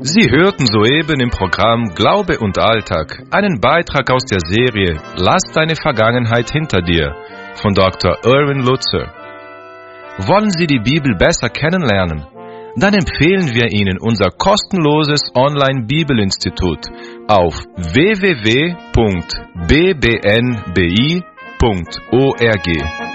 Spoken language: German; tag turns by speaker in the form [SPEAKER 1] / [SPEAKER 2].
[SPEAKER 1] Sie hörten soeben im Programm Glaube und Alltag einen Beitrag aus der Serie Lass deine Vergangenheit hinter dir von Dr. Erwin Lutzer. Wollen Sie die Bibel besser kennenlernen? Dann empfehlen wir Ihnen unser kostenloses Online-Bibelinstitut auf www.bbnbi.org.